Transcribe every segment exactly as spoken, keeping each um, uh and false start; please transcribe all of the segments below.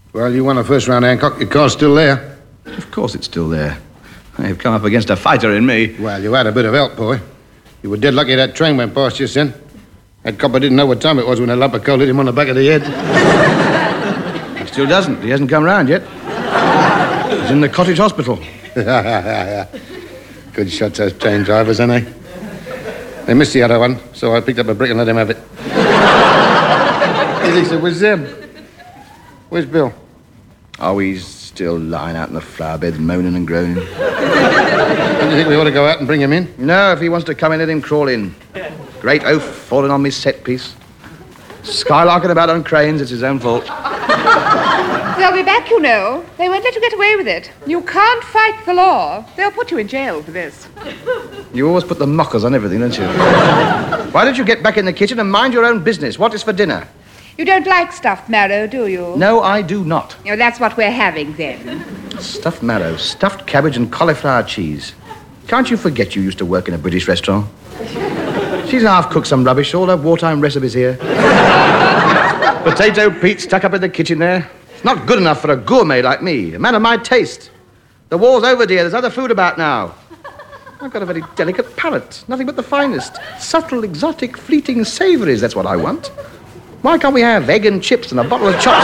Well, you won the first round, Hancock. Your car's still there. Of course it's still there. You've come up against a fighter in me. Well, you had a bit of help, boy. You were dead lucky that train went past just then. That copper didn't know what time it was when a lump of coal hit him on the back of the head. He still doesn't. He hasn't come round yet. He's in the cottage hospital. Good shots, those train drivers, aren't they? They missed the other one, so I picked up a brick and let him have it. He thinks it was them. Where's Bill? Oh, he's still lying out in the flower beds, moaning and groaning. Don't you think we ought to go out and bring him in? No, if he wants to come in, let him crawl in. Great oaf falling on me set piece. Skylarking about on cranes, it's his own fault. They'll be back, you know. They won't let you get away with it. You can't fight the law. They'll put you in jail for this. You always put the mockers on everything, don't you? Why don't you get back in the kitchen and mind your own business? What is for dinner? You don't like stuffed marrow, do you? No, I do not. Oh, that's what we're having, then. Stuffed marrow, stuffed cabbage and cauliflower cheese. Can't you forget you used to work in a British restaurant? She's half-cooked some rubbish, all her wartime recipes here. Potato Pete stuck up in the kitchen there. It's not good enough for a gourmet like me, a man of my taste. The war's over, dear. There's other food about now. I've got a very delicate palate. Nothing but the finest. Subtle, exotic, fleeting savouries. That's what I want. Why can't we have egg and chips and a bottle of chopped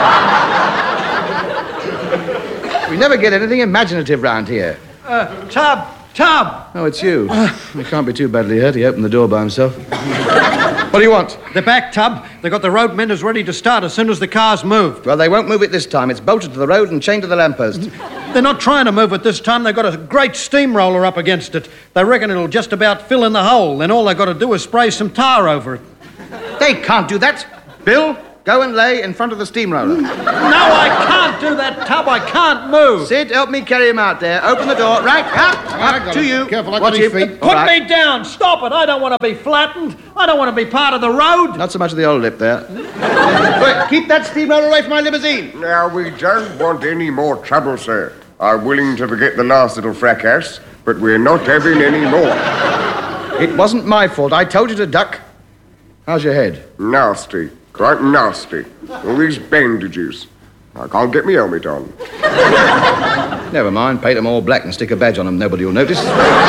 sauce? We never get anything imaginative round here. Uh, Tub! Tub! Oh, it's you. He can't be too badly hurt. He opened the door by himself. What do you want? The back, Tub. They got the road menders ready to start as soon as the car's moved. Well, they won't move it this time. It's bolted to the road and chained to the lamppost. They're not trying to move it this time. They've got a great steamroller up against it. They reckon it'll just about fill in the hole. Then all they've got to do is spray some tar over it. They can't do that. Bill, go and lay in front of the steamroller. No, I can't do that, Tub. I can't move. Sid, help me carry him out there. Open the door. Right, up, up to you. Careful, I Watch got his him. feet. Put Right. me down. Stop it. I don't want to be flattened. I don't want to be part of the road. Not so much of the old lip there. Wait, keep that steamroller away from my limousine. Now, we don't want any more trouble, sir. I'm willing to forget the last little fracas, but we're not having any more. It wasn't my fault. I told you to duck. How's your head? Nasty. Quite nasty. All these bandages. I can't get my helmet on. Never mind. Paint them all black and stick a badge on them. Nobody will notice.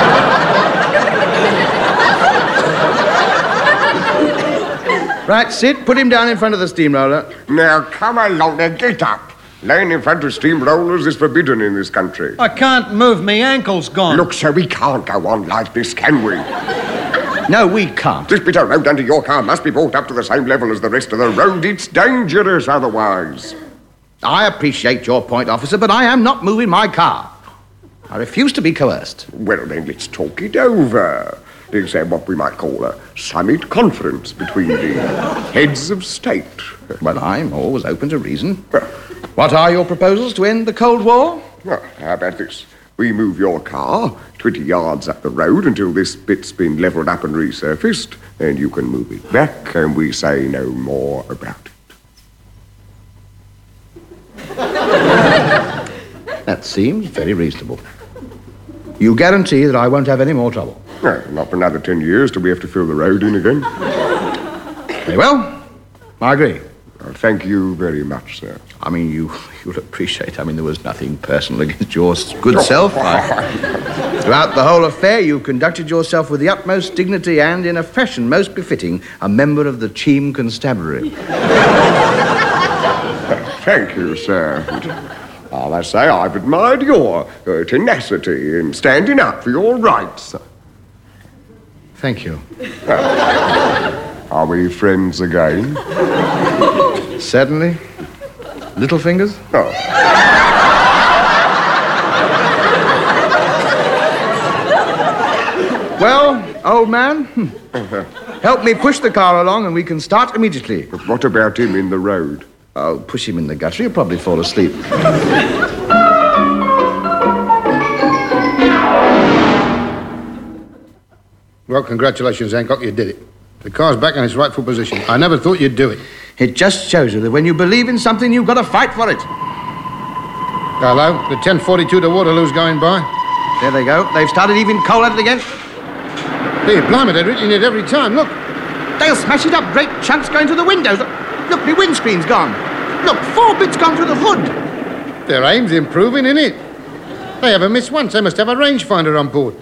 Right, Sid, put him down in front of the steamroller. Now, come along and get up. Laying in front of steamrollers is forbidden in this country. I can't move. Me ankle's gone. Look, sir, we can't go on like this, can we? No, we can't. This bit of road under your car must be brought up to the same level as the rest of the road. It's dangerous otherwise. I appreciate your point, officer, but I am not moving my car. I refuse to be coerced. Well, then, let's talk it over. Let's have what we might call a summit conference between the heads of state. Well, I'm always open to reason. What are your proposals to end the Cold War? Well, how about this? We move your car twenty yards up the road until this bit's been levelled up and resurfaced, and you can move it back, and we say no more about it. That seems very reasonable. You guarantee that I won't have any more trouble? No, not for another ten years till we have to fill the road in again. Very well. I agree. Well, thank you very much, sir. I mean, you, you'll appreciate, I mean, there was nothing personal against your good self. I, throughout the whole affair, you conducted yourself with the utmost dignity and in a fashion most befitting a member of the Cheam Constabulary. Thank you, sir. I must say I've admired your uh, tenacity in standing up for your rights. Thank you. Are we friends again? Certainly. Little fingers? Oh. Well, old man, help me push the car along and we can start immediately. But what about him in the road? I'll push him in the gutter. He'll probably fall asleep. Well, congratulations, Hancock. You did it. The car's back in its rightful position. I never thought you'd do it. It just shows you that when you believe in something, you've got to fight for it. Hello, the ten forty-two to Waterloo's going by. There they go. They've started heaving coal at it again. Hey, blimey, they're hitting it every time. Look. They'll smash it up. Great chunks going through the windows. Look, the windscreen's gone. Look, four bits gone through the hood. Their aim's improving, innit? They haven't missed once. They must have a rangefinder on board.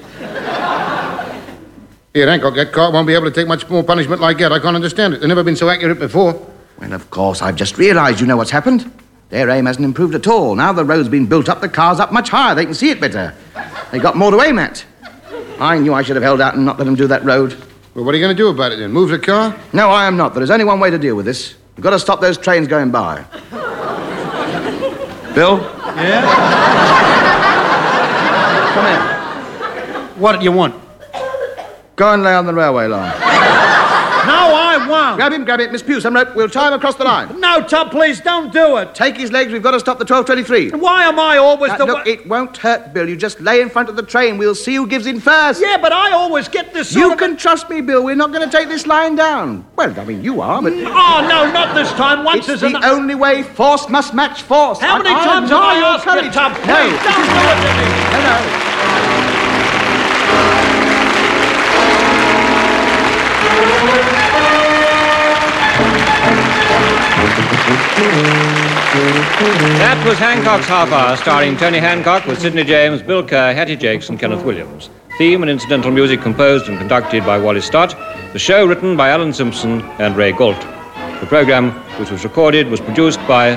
Here, Hancock, that cart won't be able to take much more punishment like that. I can't understand it. They've never been so accurate before. Well, of course, I've just realised you know what's happened. Their aim hasn't improved at all. Now the road's been built up, the car's up much higher. They can see it better. They got more to aim at. I knew I should have held out and not let them do that road. Well, what are you going to do about it then? Move the car? No, I am not. There is only one way to deal with this. We've got to stop those trains going by. Bill? Yeah? Come here. What do you want? Go and lay on the railway line. No, I won't. Grab him, grab it. Miss Pugh, some rope. We'll tie him across the line. No, Tom, please don't do it. Take his legs. We've got to stop the twelve twenty-three. Why am I always Now, the look, one? it won't hurt, Bill. You just lay in front of the train. We'll see who gives in first. Yeah, but I always get this sort You of... can trust me, Bill. We're not going to take this line down. Well, I mean, you are, but... Oh, no, not this time. Once It's is the enough. only way. Force must match force. How And many I times have I admire your asked you, courage. Tom? No, Please it don't is do not. it to me. No, no. That was Hancock's Half Hour, starring Tony Hancock with Sidney James, Bill Kerr, Hattie Jakes and Kenneth Williams. Theme and incidental music composed and conducted by Wally Stott. The show written by Alan Simpson and Ray Galt. The programme, which was recorded, was produced by